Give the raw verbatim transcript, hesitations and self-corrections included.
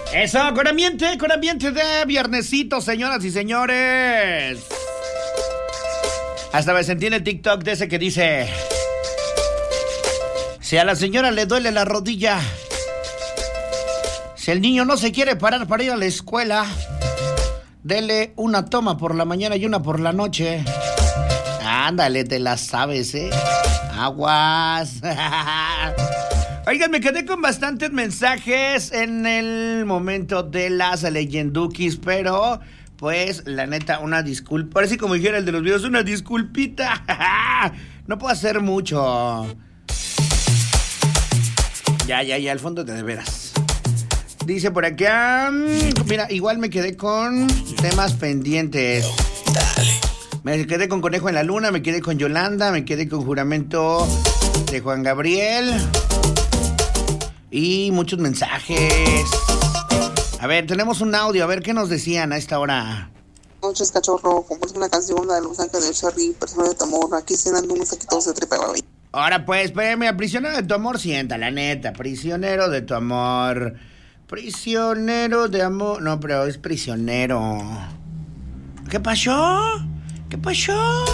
Eso, con ambiente, con ambiente de viernesito, señoras y señores. Hasta me sentí en el TikTok de ese que dice: si a la señora le duele la rodilla, si el niño no se quiere parar para ir a la escuela, dele una toma por la mañana y una por la noche. Ándale, te la sabes, ¿eh? Aguas. Oigan, me quedé con bastantes mensajes en el momento de las leyendukis, pero pues la neta, una disculpa. Parece como dijera el de los videos, una disculpita. No puedo hacer mucho. Ya, ya, ya, al fondo de veras. Dice por acá, mira, igual me quedé con temas pendientes. Me quedé con Conejo en la Luna, me quedé con Yolanda, me quedé con Juramento de Juan Gabriel. Y muchos mensajes. A ver, tenemos un audio, a ver qué nos decían a esta hora. Buenas noches, cachorro. Compuse una canción de Los Ángeles de Cherry, Prisionero de tu Amor. Aquí cenando unos aquí todos de tripa. Ahora pues, espérame, prisionero de tu amor, sienta, la neta. Prisionero de tu amor. Prisionero de amor. No, pero es prisionero. ¿Qué pasó? ¿Qué pasó?